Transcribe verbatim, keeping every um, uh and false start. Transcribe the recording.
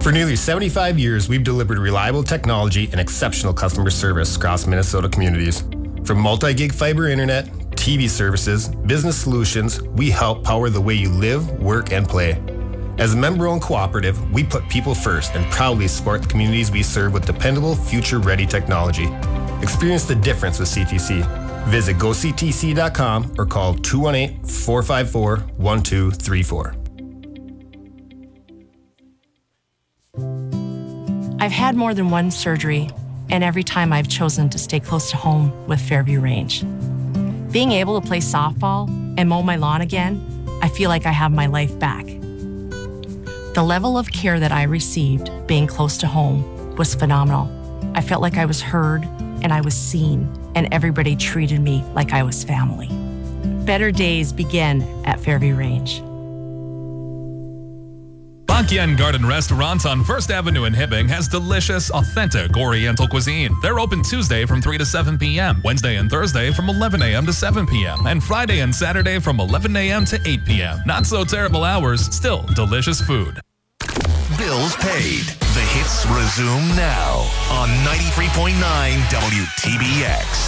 For nearly seventy-five years, we've delivered reliable technology and exceptional customer service across Minnesota communities. From multi-gig fiber internet, T V services, business solutions, we help power the way you live, work, and play. As a member-owned cooperative, we put people first and proudly support the communities we serve with dependable, future-ready technology. Experience the difference with C T C. Visit go c t c dot com or call two one eight, four five four, one two three four. I've had more than one surgery, and every time I've chosen to stay close to home with Fairview Range. Being able to play softball and mow my lawn again, I feel like I have my life back. The level of care that I received being close to home was phenomenal. I felt like I was heard and I was seen, and everybody treated me like I was family. Better days begin at Fairview Range. Bakyan Garden Restaurant on First Avenue in Hibbing has delicious, authentic Oriental cuisine. They're open Tuesday from three to seven p.m., Wednesday and Thursday from eleven a.m. to seven p.m., and Friday and Saturday from eleven a.m. to eight p.m. Not so terrible hours, still delicious food. Bills paid. The hits resume now on ninety-three point nine W T B X.